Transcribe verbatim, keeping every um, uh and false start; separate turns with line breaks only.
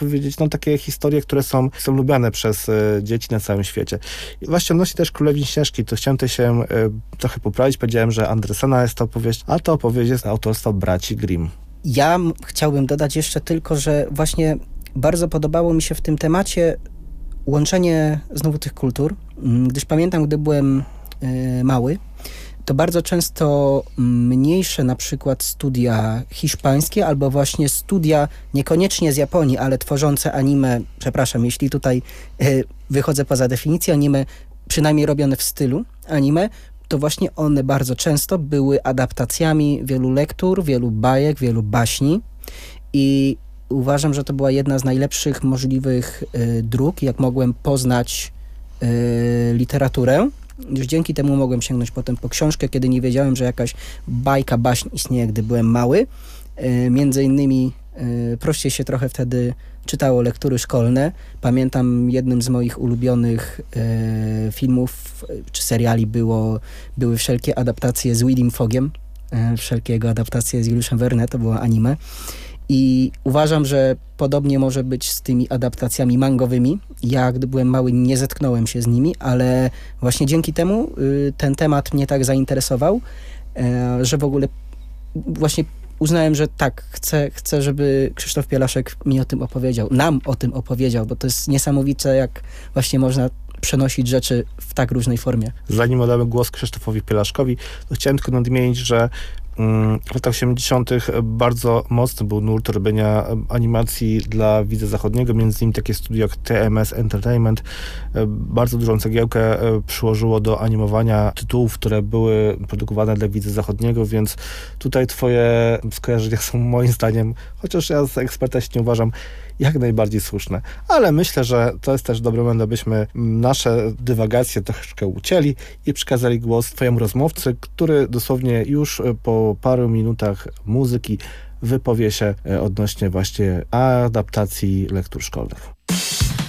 powiedzieć, no takie historie, które są, są lubiane przez y, dzieci na całym świecie. I właśnie odnośnie też Królewni Śnieżki, to chciałem tutaj się y, trochę poprawić. Powiedziałem, że Andersena jest to opowieść, a to opowieść jest autorstwa braci Grimm.
Ja m- chciałbym dodać jeszcze tylko, że właśnie bardzo podobało mi się w tym temacie łączenie znowu tych kultur, m, gdyż pamiętam, gdy byłem y, mały, to bardzo często mniejsze na przykład studia hiszpańskie albo właśnie studia niekoniecznie z Japonii, ale tworzące anime, przepraszam, jeśli tutaj y, wychodzę poza definicję, anime przynajmniej robione w stylu anime, to właśnie one bardzo często były adaptacjami wielu lektur, wielu bajek, wielu baśni i uważam, że to była jedna z najlepszych możliwych y, dróg, jak mogłem poznać y, literaturę. Już dzięki temu mogłem sięgnąć potem po książkę, kiedy nie wiedziałem, że jakaś bajka, baśń istnieje, gdy byłem mały. Y, między innymi y, prościej się trochę wtedy czytało lektury szkolne. Pamiętam, jednym z moich ulubionych y, filmów czy seriali było, były wszelkie adaptacje z Willem Foggiem, y, wszelkiego adaptacje z Juliuszem Verne, to było anime. I uważam, że podobnie może być z tymi adaptacjami mangowymi. Ja, gdy byłem mały, nie zetknąłem się z nimi, ale właśnie dzięki temu y, ten temat mnie tak zainteresował, y, że w ogóle właśnie uznałem, że tak, chcę, chcę, żeby Krzysztof Pielaszek mi o tym opowiedział, nam o tym opowiedział, bo to jest niesamowite, jak właśnie można przenosić rzeczy w tak różnej formie.
Zanim oddamy głos Krzysztofowi Pielaszkowi, to chciałem tylko nadmienić, że w latach osiemdziesiątych bardzo mocny był nurt robienia animacji dla widza zachodniego, między innymi takie studio jak T M S Entertainment bardzo dużą cegiełkę przyłożyło do animowania tytułów, które były produkowane dla widza zachodniego, więc tutaj twoje skojarzenia są moim zdaniem, chociaż ja z eksperta się nie uważam, jak najbardziej słuszne. Ale myślę, że to jest też dobry moment, abyśmy nasze dywagacje troszeczkę ucięli i przekazali głos twojemu rozmówcy, który dosłownie już po paru minutach muzyki wypowie się odnośnie właśnie adaptacji lektur szkolnych.